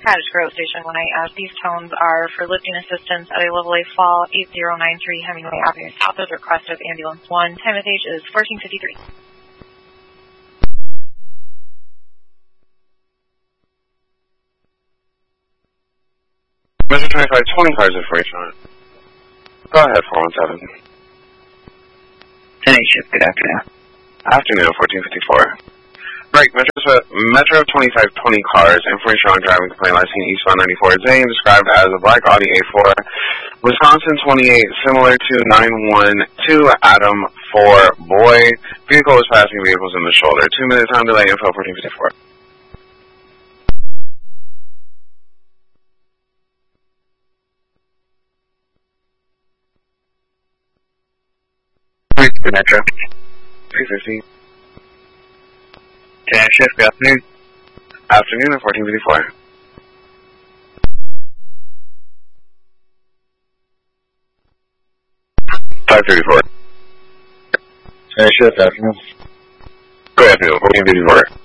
Cottage Grove Station 1IS. These tones are for lifting assistance at a level A fall 8093 Hemingway Avenue South as requested ambulance 1. Time of age is 14:53. Mr. 2520 cars information on it. Go ahead, 417. 10 shift, good afternoon. Afternoon, 1454. Right, Metro 2520 cars, information on driving complaint last seen eastbound 94 Zane, described as a black Audi A4. Wisconsin 28, similar to 912 Adam 4 Boy. Vehicle was passing vehicles in the shoulder. 2-minute time delay, info 1454. Metro. 350. 10 shift, good afternoon. Afternoon at 1454. $534. 10 shift, afternoon. Good afternoon, 1454.